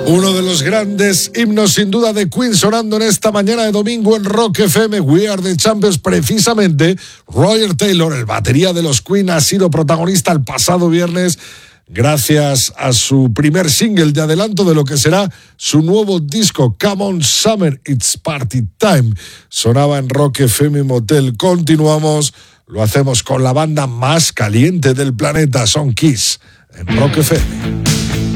Uno de los grandes himnos sin duda de Queen sonando en esta mañana de domingo en Rock FM, We Are the Champions. Precisamente Roger Taylor, el batería de los Queen, ha sido protagonista el pasado viernes gracias a su primer single de adelanto de lo que será su nuevo disco, Come On Summer, It's Party Time. Sonaba en Rock FM Motel. Continuamos, lo hacemos con la banda más caliente del planeta, son Kiss, en Rock FM.